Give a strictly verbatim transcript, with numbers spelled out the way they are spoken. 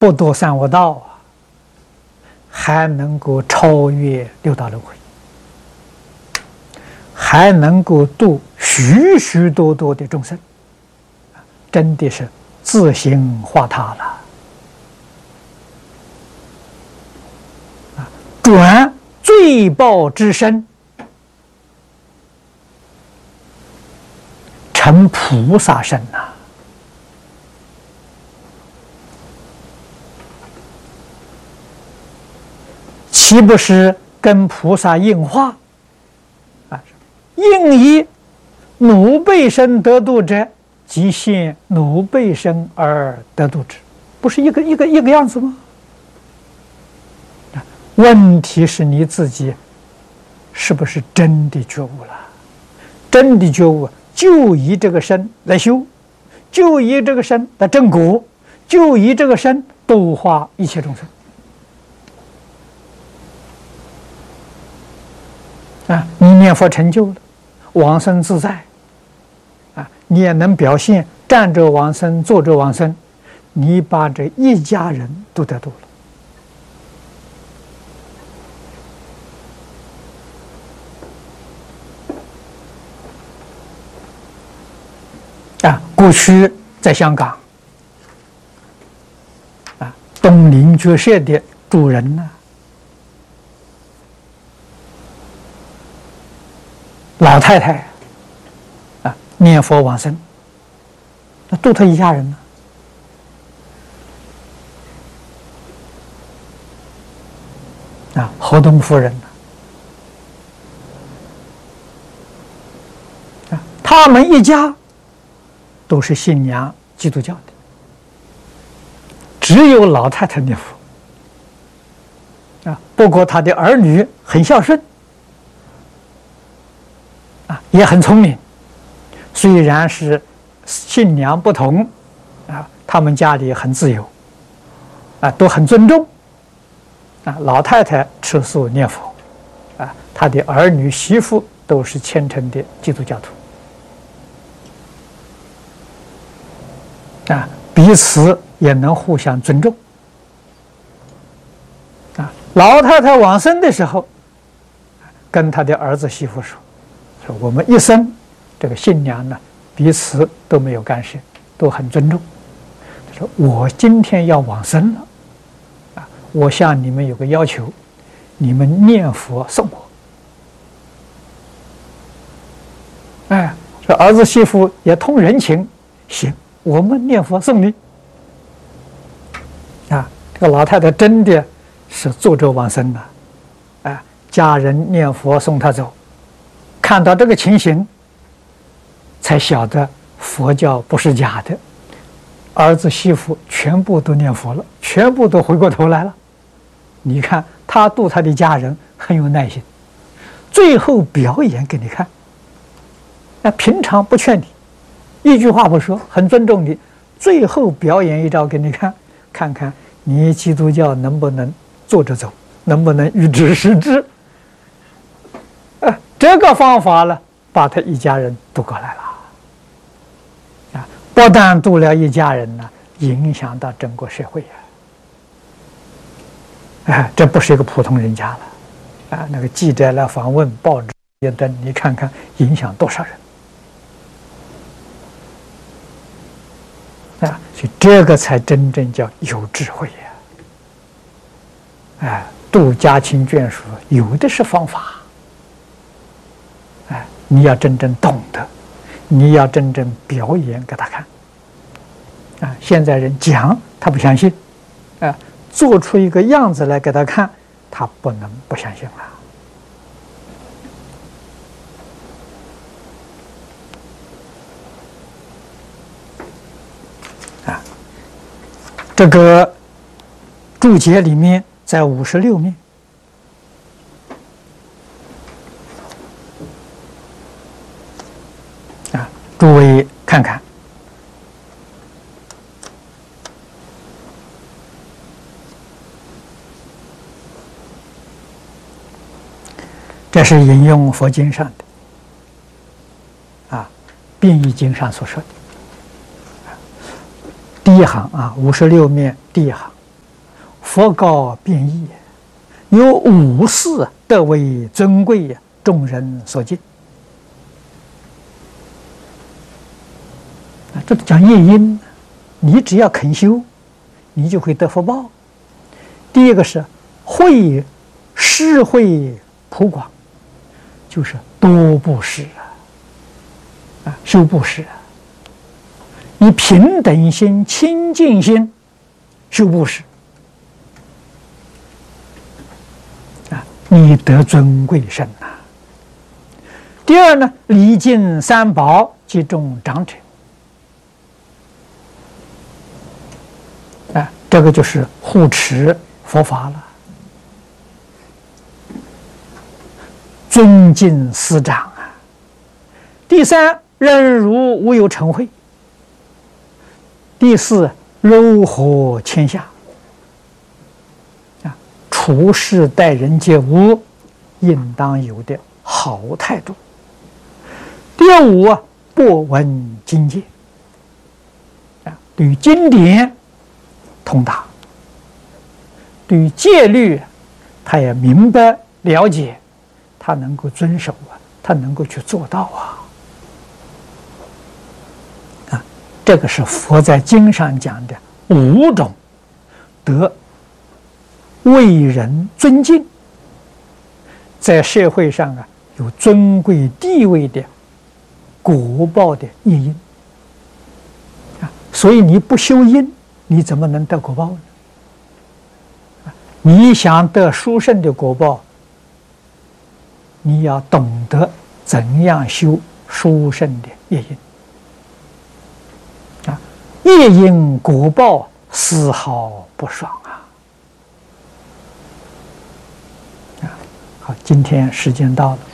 不堕三恶道啊，还能够超越六道轮回，还能够度许许多多的众生，真的是自行化他了。啊，转罪报之身，成菩萨身呐、啊。岂不是跟菩萨应化啊？应以奴辈身得度者，即现奴辈身而得度之，不是一个一个一个样子吗？问题是你自己是不是真的觉悟了？真的觉悟，就以这个身来修，就以这个身来正果，就以这个身度化一切众生。啊，你念佛成就了，往生自在，啊，你也能表现站着往生，坐着往生，你把这一家人都得度了。啊，过去在香港，啊，东林觉社的主人呢，老太太啊，念佛往生，那度他一家人呢？啊，河东夫人呢？啊，他们一家都是信仰基督教的，只有老太太念佛。啊，不过他的儿女很孝顺。啊，也很聪明，虽然是信仰不同，啊，他们家里很自由，啊，都很尊重，啊，老太太吃素念佛，啊，他的儿女媳妇都是虔诚的基督教徒，啊，彼此也能互相尊重，啊，老太太往生的时候，跟他的儿子媳妇说。说我们一生这个信仰呢，彼此都没有干涉，都很尊重。他说我今天要往生了，啊，我向你们有个要求，你们念佛送我。哎，这儿子媳妇也通人情，行，我们念佛送你。啊，这个老太太真的是坐着往生了，啊，家人念佛送她走。看到这个情形，才晓得佛教不是假的，儿子媳妇全部都念佛了，全部都回过头来了。你看他度他的家人很有耐心，最后表演给你看。那平常不劝你，一句话不说，很尊重你，最后表演一招给你看，看看你基督教能不能坐着走，能不能预知实知。这个方法呢，把他一家人渡过来了，啊，不但渡了一家人呢，影响到整个社会呀，哎，这不是一个普通人家了，啊，那个记者来访问，报纸也登，你看看影响多少人，啊，所以这个才真正叫有智慧呀，哎，渡家亲眷属有的是方法。哎，你要真正懂得，你要真正表演给他看。啊，现在人讲他不相信，啊，做出一个样子来给他看，他不能不相信了。啊，这个注解里面在五十六面。诸位看看，这是引用佛经上的，啊，变异经上所说的。第一行啊，五十六面第一行， 佛告变异，有五事得为尊贵，众人所敬。啊，这讲业因，你只要肯修，你就会得福报。第一个是慧施惠普广，就是多布施啊，啊，修布施啊，以平等心、清净心修布施啊，你得尊贵身呐。第二呢，礼敬三宝及众长者。啊，这个就是护持佛法了，尊敬师长啊。第三，忍辱无有嗔恚。第四，柔和谦下啊，处事待人接物应当有的好态度。第五啊，博闻经戒啊，对于经典通达，对于戒律他也明白了解，他能够遵守啊，他能够去做到啊。啊，这个是佛在经上讲的五种得为人尊敬，在社会上啊有尊贵地位的果报的业因啊。所以你不修因，你怎么能得果报呢？你想得殊胜的果报，你要懂得怎样修殊胜的业因啊！业因果报丝毫不爽啊！啊，好，今天时间到了。